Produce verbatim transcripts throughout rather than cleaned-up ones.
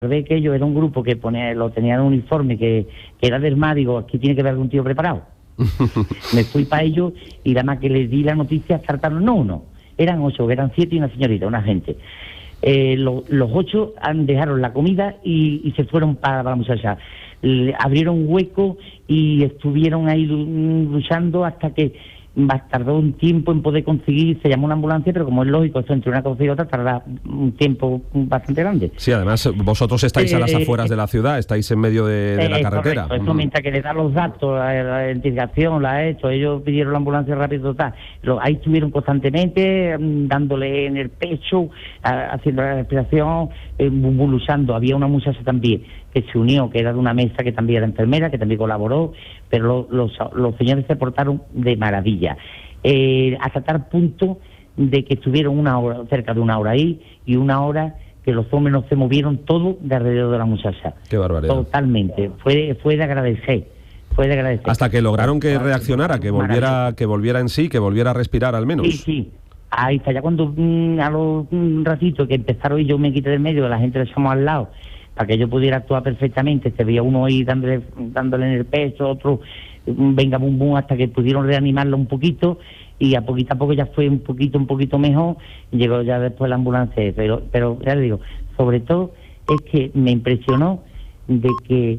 Ve que yo era un grupo que ponía, lo tenía en un uniforme que, que era del mar, digo, aquí tiene que haber algún tío preparado. Me fui para ellos y la más que les di la noticia saltaron, no uno, eran ocho, eran siete y una señorita, una gente. Eh, lo, los ocho han, dejaron la comida y, y se fueron para, para la muchacha. Le abrieron hueco y estuvieron ahí luchando hasta que tardó un tiempo en poder conseguir, se llamó una ambulancia, pero como es lógico, esto entre una cosa y otra tarda un tiempo bastante grande. Sí, además vosotros estáis eh, a las afueras eh, de la ciudad, estáis en medio de, de eh, la carretera. Correcto. Eso, mientras que le da los datos, la, la identificación, la ha hecho, ellos pidieron la ambulancia rápido, tal. Lo, ahí estuvieron constantemente dándole en el pecho, a, haciendo la respiración, eh, luchando. Había una muchacha también que se unió, que era de una mesa, que también era enfermera, que también colaboró, pero lo, los, los señores se portaron de maravilla, eh, hasta tal punto de que estuvieron una hora, cerca de una hora ahí, y una hora que los hombres no se movieron todo de alrededor de la muchacha. Qué barbaridad. Totalmente, fue, fue de agradecer. Fue de agradecer. Hasta que lograron que reaccionara, que volviera, que volviera en sí, que volviera a respirar al menos. Sí, sí. Ahí está, ya cuando mmm, a los un ratito que empezaron y yo me quité del medio, la gente le echamos al lado, para que yo pudiera actuar perfectamente, se veía uno ahí dándole, dándole en el pecho, otro venga bum bum, hasta que pudieron reanimarlo un poquito, y a poquito a poco ya fue un poquito, un poquito mejor, y llegó ya después la ambulancia, pero, pero ya le digo, sobre todo es que me impresionó de que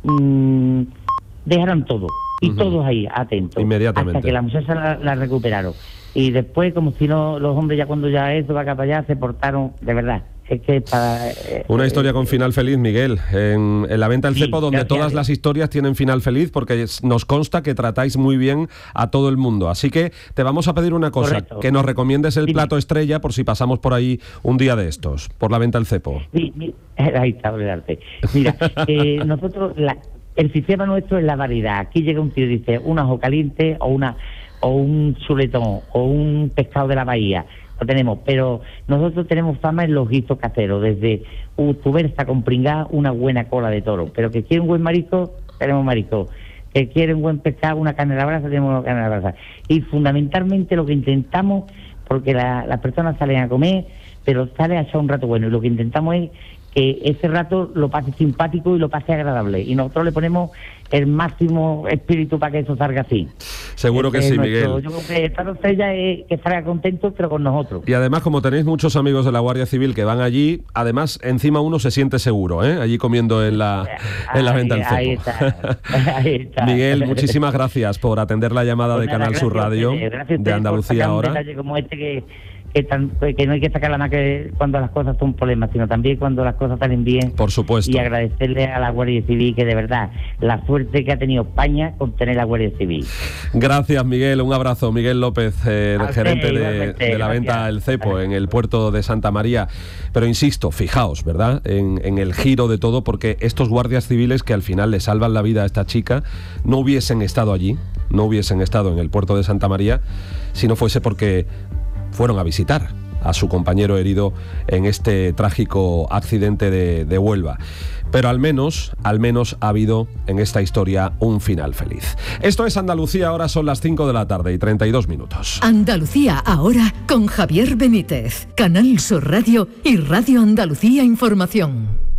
mmm, dejaron todo, y uh-huh. todos ahí atentos, inmediatamente, hasta que la muchacha la, la recuperaron, y después como si no, los hombres ya cuando ya eso va acá para allá, se portaron de verdad. Es que para, eh, Una historia con final feliz, Miguel, en, en la venta del sí, cepo, donde gracias. Todas las historias tienen final feliz, porque nos consta que tratáis muy bien a todo el mundo. Así que te vamos a pedir una cosa, correcto, que nos recomiendes el sí, plato estrella por si pasamos por ahí un día de estos, por la venta del cepo. Sí, mi, ahí está, olvidarte. Mira, eh, nosotros, la, el sistema nuestro es la variedad. Aquí llega un tío y dice un ajo caliente o una o un chuletón o un pescado de la bahía. Lo tenemos, pero nosotros tenemos fama en los guisos caseros, desde uh, tuberza con pringá, una buena cola de toro, pero que quiere un buen marisco, tenemos marisco, que quiere un buen pescado, una carne a la brasa, tenemos una carne a la brasa, y fundamentalmente lo que intentamos, porque la, las personas salen a comer, pero sale a echar un rato bueno, y lo que intentamos es que ese rato lo pase simpático y lo pase agradable, y nosotros le ponemos el máximo espíritu para que eso salga así. Seguro que sí, nuestro, Miguel. Yo creo que esta estrella es que salga contento, pero con nosotros. Y además, como tenéis muchos amigos de la Guardia Civil que van allí, además, encima uno se siente seguro, ¿eh? Allí comiendo en la, en la venta del cepo. Ahí está, ahí está. Miguel, muchísimas gracias por atender la llamada pues de nada, Canal Sur Radio, de Andalucía Ahora. Como este que Que, tan, que no hay que sacar la más que cuando las cosas son problemas, sino también cuando las cosas salen bien. Por supuesto. Y agradecerle a la Guardia Civil, que de verdad, la suerte que ha tenido España con tener la Guardia Civil. Gracias, Miguel. Un abrazo. Miguel López, eh, el gerente de, de la venta del cepo en el puerto de Santa María. Pero insisto, fijaos, ¿verdad?, en, en el giro de todo, porque estos guardias civiles que al final le salvan la vida a esta chica no hubiesen estado allí, no hubiesen estado en el puerto de Santa María si no fuese porque fueron a visitar a su compañero herido en este trágico accidente de, de Huelva. Pero al menos, al menos ha habido en esta historia un final feliz. Esto es Andalucía Ahora, son las cinco de la tarde y treinta y dos minutos. Andalucía Ahora con Javier Benítez, Canal Sur Radio y Radio Andalucía Información.